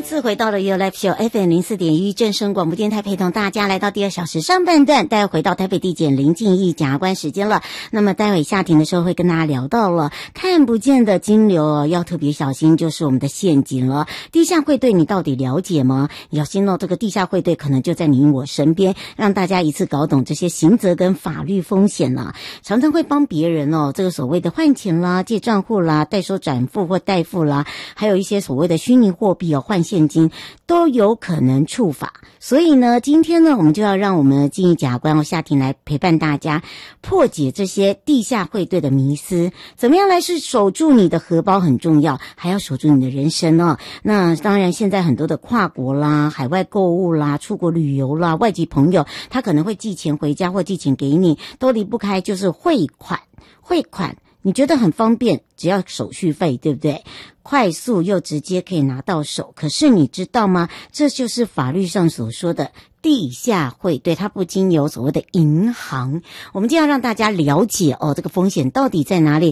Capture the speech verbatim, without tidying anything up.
次回到了 Your Life Show F M 零四点一正声广播电台，陪同大家来到第二小时上半段，待会回到台北地检林静义检察官时间了。那么待会下庭的时候会跟大家聊到了看不见的金流哦，要特别小心，就是我们的陷阱了。地下汇兑你到底了解吗？小心哦，这个地下汇兑可能就在你我身边，让大家一次搞懂这些刑责跟法律风险啦。常常会帮别人哦，这个所谓的换钱啦、借账户啦、代收转付或代付啦，还有一些所谓的虚拟货币哦换现金都有可能触法。所以呢，今天呢，我们就要让我们的静义检察官哦夏庭来陪伴大家破解这些地下汇兑的迷思，怎么样来是守住你的荷包很重要，还要守住你的人生哦。那当然，现在很多的跨国啦、海外购物啦、出国旅游啦、外籍朋友，他可能会寄钱回家或寄钱给你，都离不开就是汇款，汇款。你觉得很方便，只要手续费，对不对？快速又直接可以拿到手。可是你知道吗？这就是法律上所说的地下汇兑，它不经由所谓的银行。我们就要让大家了解哦，这个风险到底在哪里？